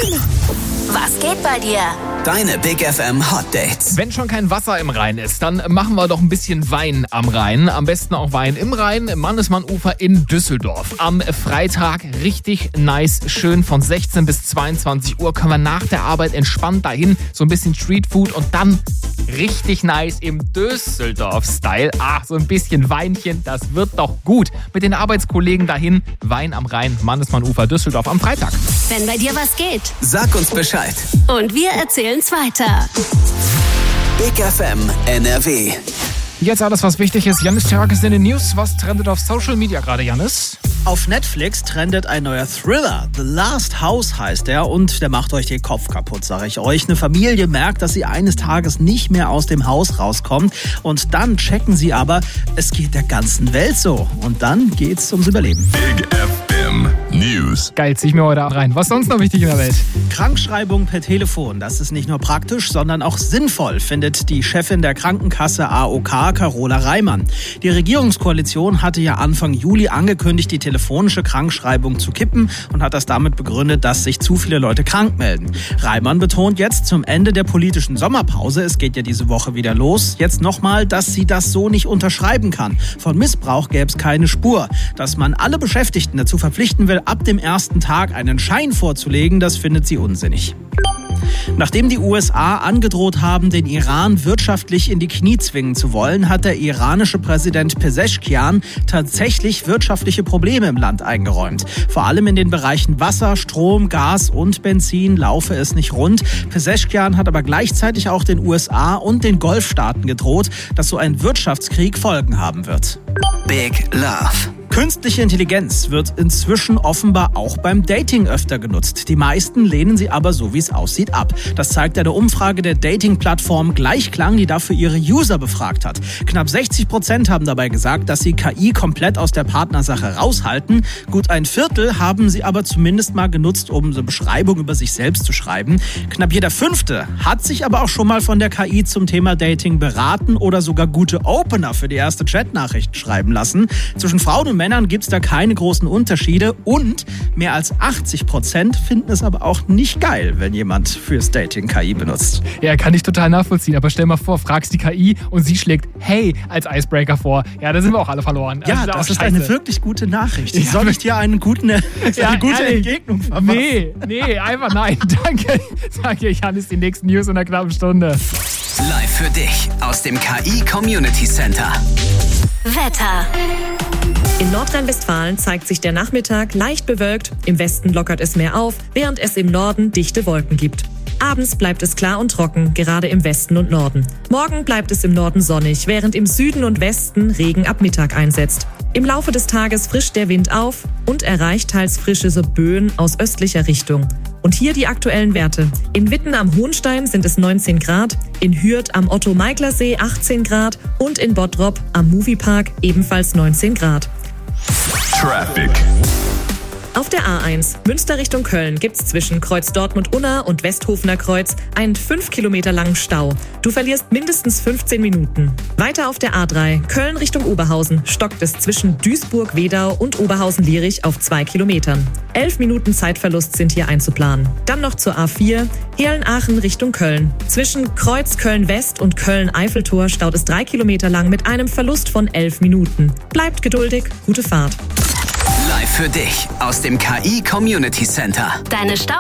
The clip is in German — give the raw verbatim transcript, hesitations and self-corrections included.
Was geht bei dir? Deine Big F M Hot Dates. Wenn schon kein Wasser im Rhein ist, dann machen wir doch ein bisschen Wein am Rhein. Am besten auch Wein im Rhein, im Mannesmann-Ufer in Düsseldorf. Am Freitag richtig nice, schön von sechzehn bis zweiundzwanzig Uhr können wir nach der Arbeit entspannt dahin. So ein bisschen Streetfood und dann richtig nice im Düsseldorf-Style. Ach, so ein bisschen Weinchen, das wird doch gut. Mit den Arbeitskollegen dahin, Wein am Rhein, Mannesmann-Ufer, Düsseldorf am Freitag. Wenn bei dir was geht. Sag uns Bescheid. Und wir erzählen's weiter. Big F M N R W. Jetzt alles, was wichtig ist. Jannis Tag ist in den News. Was trendet auf Social Media gerade, Jannis? Auf Netflix trendet ein neuer Thriller. The Last House heißt er und der macht euch den Kopf kaputt, sage ich euch. Eine Familie merkt, dass sie eines Tages nicht mehr aus dem Haus rauskommt und dann checken sie aber, es geht der ganzen Welt so. Und dann geht's ums Überleben. Big F M News. Geil, zieh ich mir heute rein. Was ist sonst noch wichtig in der Welt? Krankschreibung per Telefon, das ist nicht nur praktisch, sondern auch sinnvoll, findet die Chefin der Krankenkasse A O K, Carola Reimann. Die Regierungskoalition hatte ja Anfang Juli angekündigt, die telefonische Krankschreibung zu kippen und hat das damit begründet, dass sich zu viele Leute krank melden. Reimann betont jetzt zum Ende der politischen Sommerpause, es geht ja diese Woche wieder los, jetzt nochmal, dass sie das so nicht unterschreiben kann. Von Missbrauch gäbe es keine Spur. Dass man alle Beschäftigten dazu verpflichten will, ab dem ersten Tag einen Schein vorzulegen, das findet sie unsinnig. Nachdem die U S A angedroht haben, den Iran wirtschaftlich in die Knie zwingen zu wollen, hat der iranische Präsident Pezeshkian tatsächlich wirtschaftliche Probleme im Land eingeräumt. Vor allem in den Bereichen Wasser, Strom, Gas und Benzin laufe es nicht rund. Pezeshkian hat aber gleichzeitig auch den U S A und den Golfstaaten gedroht, dass so ein Wirtschaftskrieg Folgen haben wird. Big Love. Künstliche Intelligenz wird inzwischen offenbar auch beim Dating öfter genutzt. Die meisten lehnen sie aber, so wie es aussieht, ab. Das zeigt eine Umfrage der Dating-Plattform Gleichklang, die dafür ihre User befragt hat. Knapp sechzig Prozent haben dabei gesagt, dass sie K I komplett aus der Partnersache raushalten. Gut ein Viertel haben sie aber zumindest mal genutzt, um eine Beschreibung über sich selbst zu schreiben. Knapp jeder Fünfte hat sich aber auch schon mal von der K I zum Thema Dating beraten oder sogar gute Opener für die erste Chatnachricht schreiben lassen. Zwischen Frauen und Männern gibt es da keine großen Unterschiede und mehr als achtzig Prozent finden es aber auch nicht geil, wenn jemand fürs Dating K I benutzt. Ja, kann ich total nachvollziehen, aber stell mal vor, fragst die K I und sie schlägt Hey als Icebreaker vor. Ja, da sind wir auch alle verloren. Ja, das, das ist, ist eine wirklich gute Nachricht. Ja. Soll ich dir einen guten, eine Ja, gute ehrlich. Entgegnung verpassen? Nee, nee, einfach nein. Danke. Sag ich, Jannis, die nächsten News in einer knappen Stunde. Live für dich aus dem K I Community Center. Wetter. In Nordrhein-Westfalen zeigt sich der Nachmittag leicht bewölkt. Im Westen lockert es mehr auf, während es im Norden dichte Wolken gibt. Abends bleibt es klar und trocken, gerade im Westen und Norden. Morgen bleibt es im Norden sonnig, während im Süden und Westen Regen ab Mittag einsetzt. Im Laufe des Tages frischt der Wind auf und erreicht teils frische Böen aus östlicher Richtung. Und hier die aktuellen Werte. In Witten am Hohenstein sind es neunzehn Grad, in Hürth am Otto-Meigler-See achtzehn Grad und in Bottrop am Moviepark ebenfalls neunzehn Grad. Traffic. Auf der A eins Münster Richtung Köln gibt's zwischen Kreuz Dortmund-Unna und Westhofener Kreuz einen fünf Kilometer langen Stau. Du verlierst mindestens fünfzehn Minuten. Weiter auf der A drei Köln Richtung Oberhausen stockt es zwischen Duisburg-Wedau und Oberhausen-Lierich auf zwei Kilometern. Elf Minuten Zeitverlust sind hier einzuplanen. Dann noch zur A vier Heerlen-Aachen Richtung Köln. Zwischen Kreuz Köln-West und Köln-Eiffeltor staut es drei Kilometer lang mit einem Verlust von elf Minuten. Bleibt geduldig, gute Fahrt. Live für dich aus dem K I Community Center. Deine Stau